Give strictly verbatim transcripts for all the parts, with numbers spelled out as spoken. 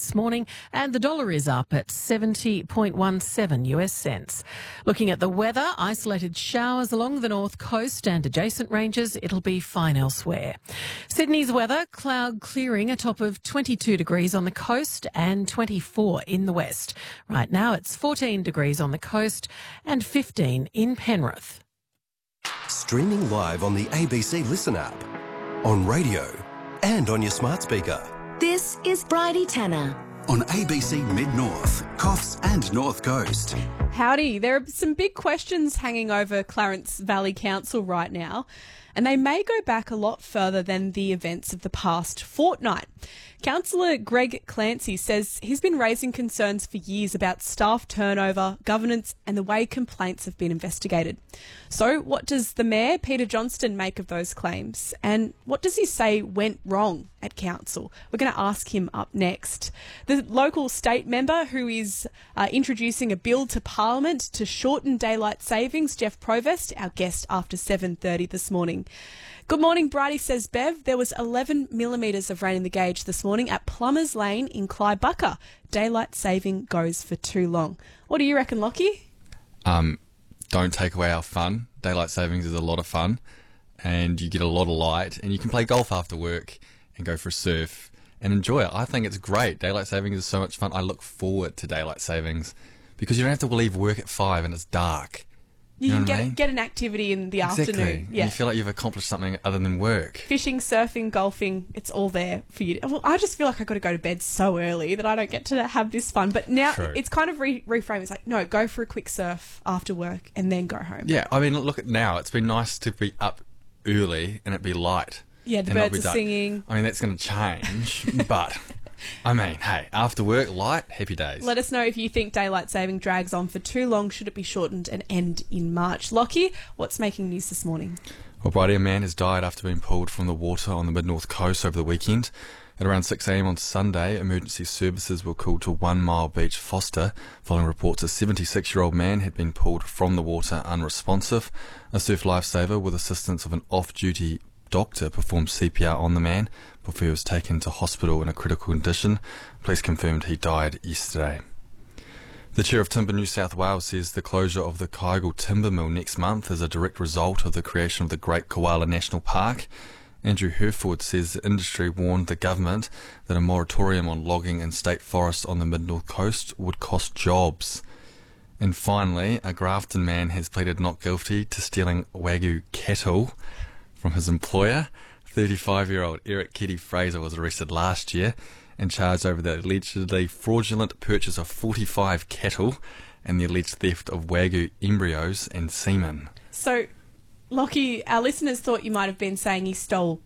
this morning, and the dollar is up at seventy point one seven U S cents. Looking at the weather, isolated showers along the north coast and adjacent ranges. It'll be fine elsewhere. Sydney's weather, cloud clearing, a top of twenty-two degrees on the coast and twenty-four in the west. Right now it's fourteen degrees on the coast and fifteen in Penrith. Streaming live on the A B C Listen app, on radio and on your smart speaker. This is Bridie Tanner. On A B C Mid-North, Coffs and North Coast. Howdy. There are some big questions hanging over Clarence Valley Council right now, and they may go back a lot further than the events of the past fortnight. Councillor Greg Clancy says he's been raising concerns for years about staff turnover, governance and the way complaints have been investigated. So what does the Mayor, Peter Johnston, make of those claims? And what does he say went wrong at Council? We're going to ask him up next. The local state member who is uh, introducing a bill to Parliament to shorten daylight savings, Jeff Provost, our guest after seven thirty this morning. Good morning, Bridie, says Bev. There was eleven millimetres of rain in the gauge this morning at Plumbers Lane in Clybucca. Daylight saving goes for too long. What do you reckon, Lockie? Um, don't take away our fun. Daylight savings is a lot of fun, and you get a lot of light, and you can play golf after work and go for a surf and enjoy it. I think it's great. Daylight savings is so much fun. I look forward to daylight savings because you don't have to leave work at five and it's dark. You, You know can what I get mean? get an activity in the Exactly. afternoon. Yeah. You feel like you've accomplished something other than work. Fishing, surfing, golfing, it's all there for you. Well, I just feel like I've got to go to bed so early that I don't get to have this fun. But now True. it's kind of re- reframed. It's like, no, go for a quick surf after work and then go home. Yeah, I mean, look at now. It's been nice to be up early and it be light. Yeah, the and not birds be are dark. singing. I mean, that's going to change, but I mean, hey, after work, light, happy days. Let us know if you think daylight saving drags on for too long. Should it be shortened and end in March? Lockie, what's making news this morning? Well, Bridie, a man has died after being pulled from the water on the mid-north coast over the weekend. At around six a m on Sunday, emergency services were called to One Mile Beach, Foster, following reports a seventy-six-year-old man had been pulled from the water unresponsive. A surf lifesaver, with assistance of an off-duty doctor, performed C P R on the man before he was taken to hospital in a critical condition. Police confirmed he died yesterday. The Chair of Timber New South Wales says the closure of the Kaigle Timber Mill next month is a direct result of the creation of the Great Koala National Park. Andrew Herford says the industry warned the government that a moratorium on logging in state forests on the mid-north coast would cost jobs. And finally, a Grafton man has pleaded not guilty to stealing Wagyu cattle from his employer. thirty-five-year-old Eric Kitty Fraser was arrested last year and charged over the allegedly fraudulent purchase of forty-five cattle and the alleged theft of Wagyu embryos and semen. So, Lockie, our listeners thought you might have been saying he stole,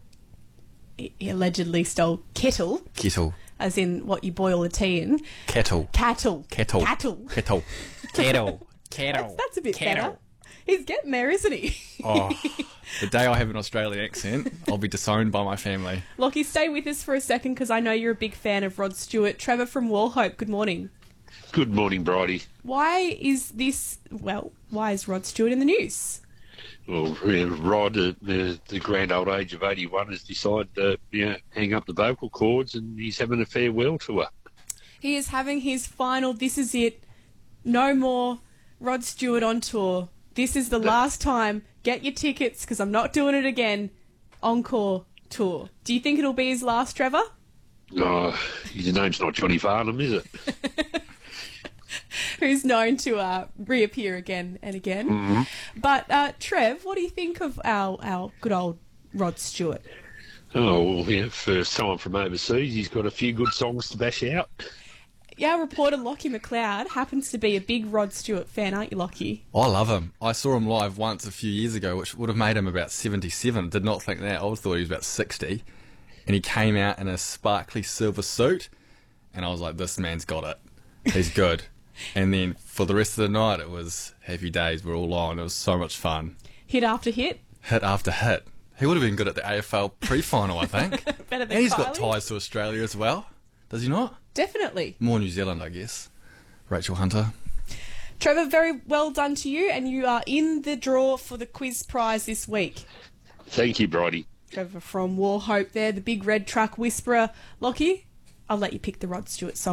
he allegedly stole kettle, Kettle. as in what you boil the tea in. Cattle. Cattle. Cattle. Cattle. Cattle. Cattle. Cattle. That's, that's a bit better. He's getting there, isn't he? Oh, the day I have an Australian accent, I'll be disowned by my family. Lockie, stay with us for a second because I know you're a big fan of Rod Stewart. Trevor from Wallhope, good morning. Good morning, Bridie. Why is this, well, why is Rod Stewart in the news? Well, Rod, at the, the grand old age of eighty-one, has decided to you know, hang up the vocal cords and he's having a farewell tour. He is having his final, this is it, no more Rod Stewart on tour. This is the last time. Get your tickets because I'm not doing it again. Encore tour. Do you think it'll be his last, Trevor? Oh, his name's not Johnny Farnham, is it? Who's known to uh, reappear again and again. Mm-hmm. But, uh, Trev, what do you think of our, our good old Rod Stewart? Oh, well, yeah, for someone from overseas, he's got a few good songs to bash out. Our reporter, Lockie McLeod, happens to be a big Rod Stewart fan, aren't you, Lockie? I love him. I saw him live once a few years ago, which would have made him about seventy-seven. Did not think that. I always thought he was about sixty. And he came out in a sparkly silver suit, and I was like, this man's got it. He's good. And then for the rest of the night, it was happy days. We're all on. It was so much fun. Hit after hit. Hit after hit. He would have been good at the A F L pre-final, I think. Better than And he's got Kylie. ties to Australia as well. Does he not? Definitely. More New Zealand, I guess. Rachel Hunter. Trevor, very well done to you, and you are in the draw for the quiz prize this week. Thank you, Bridie. Trevor from Wallhope there, the big red truck whisperer. Lockie, I'll let you pick the Rod Stewart song.